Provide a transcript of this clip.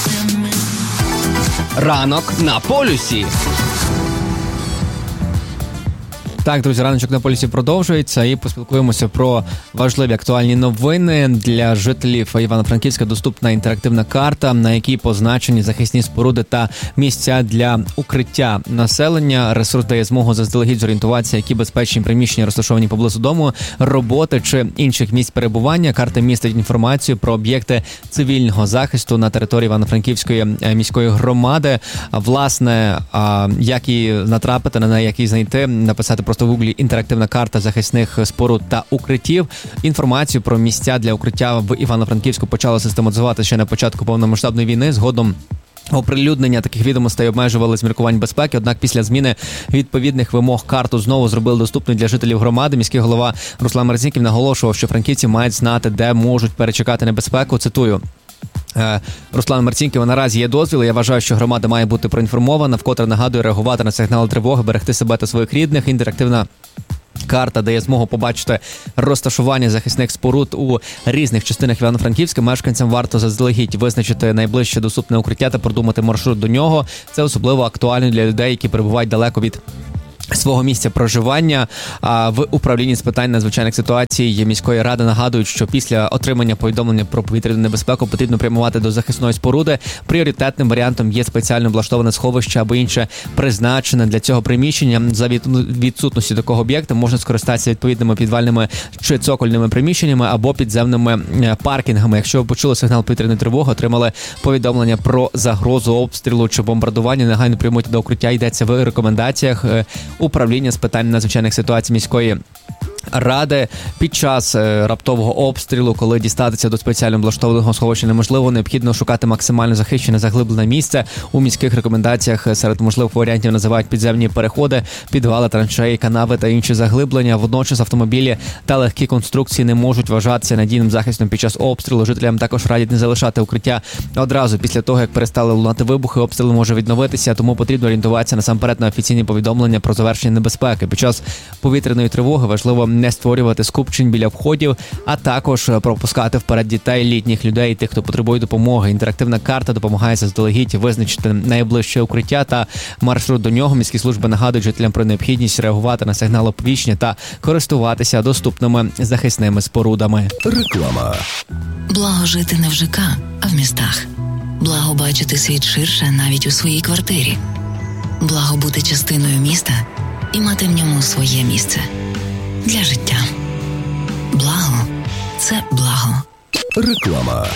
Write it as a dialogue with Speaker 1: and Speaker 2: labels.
Speaker 1: Ранок на полюсі. Так, друзі, раночок на полюсі продовжується і поспілкуємося про важливі актуальні новини. Для жителів Івано-Франківська доступна інтерактивна карта, на якій позначені захисні споруди та місця для укриття населення. Ресурс дає змогу заздалегідь зорієнтуватися, які безпечні приміщення розташовані поблизу дому, роботи чи інших місць перебування. Карта містить інформацію про об'єкти цивільного захисту на території Івано-Франківської міської громади. Власне, як її натрапити, на неї, як її знайти, написати просто в гуглі «Інтерактивна карта захисних споруд та укриттів». Інформацію про місця для укриття в Івано-Франківську почали систематизувати ще на початку повномасштабної війни. Згодом оприлюднення таких відомостей обмежували з міркувань безпеки, однак після зміни відповідних вимог карту знову зробили доступною для жителів громади. Міський голова Руслан Марцінків наголошував, що франківці мають знати, де можуть перечекати небезпеку. Цитую. Руслан Марцінків: наразі є дозвіл. Я вважаю, що громада має бути проінформована, вкотре нагадую реагувати на сигнали тривоги, берегти себе та своїх рідних. Інтерактивна карта дає змогу побачити розташування захисних споруд у різних частинах Івано-Франківська. Мешканцям варто заздалегідь визначити найближче доступне укриття та продумати маршрут до нього. Це особливо актуально для людей, які перебувають далеко від свого місця проживання. В управлінні з питань надзвичайних ситуацій міської ради нагадують, що після отримання повідомлення про повітряну небезпеку потрібно прямувати до захисної споруди. Пріоритетним варіантом є спеціально облаштоване сховище або інше призначене для цього приміщення. За відсутності такого об'єкту можна скористатися відповідними підвальними чи цокольними приміщеннями або підземними паркінгами. Якщо ви почули сигнал повітряної тривоги, отримали повідомлення про загрозу обстрілу чи бомбардування, негайно прямуйте до укриття. Йдеться в рекомендаціях управління з питань надзвичайних ситуацій міської ради. Під час раптового обстрілу, коли дістатися до спеціально облаштованого сховища неможливо, необхідно шукати максимально захищене заглиблене місце. У міських рекомендаціях серед можливих варіантів називають підземні переходи, підвали, траншеї, канави та інші заглиблення. Водночас автомобілі та легкі конструкції не можуть вважатися надійним захистом під час обстрілу. Жителям також радять не залишати укриття одразу після того, як перестали лунати вибухи. Обстріл може відновитися, тому потрібно орієнтуватися насамперед на офіційні повідомлення про завершення небезпеки. Під час повітряної тривоги важливо не створювати скупчень біля входів, а також пропускати вперед дітей, літніх людей, тих, хто потребує допомоги. Інтерактивна карта допомагає заздалегідь визначити найближче укриття та маршрут до нього. Міські служби нагадують жителям про необхідність реагувати на сигнали оповіщення та користуватися доступними захисними спорудами.
Speaker 2: Реклама.
Speaker 3: Благо жити не в ЖК, а в містах. Благо бачити світ ширше навіть у своїй квартирі. Благо бути частиною міста і мати в ньому своє місце для життя. Благо – це благо.
Speaker 2: Реклама.